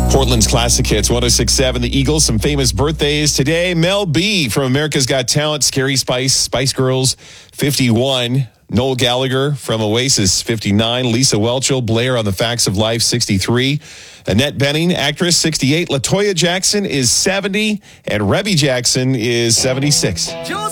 Portland's Classic Hits, 106.7. The Eagles, some famous birthdays today. Mel B from America's Got Talent, Scary Spice, Spice Girls, 51. Noel Gallagher from Oasis, 59. Lisa Whelchel, Blair on the Facts of Life, 63. Annette Bening, actress, 68. LaToya Jackson is 70. And Rebby Jackson is 76.